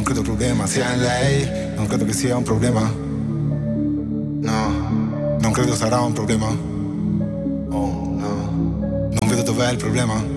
credo il problema sia in lei, non credo che sia un problema. No, non credo sarà un problema. Oh no, non vedo dov'è il problema.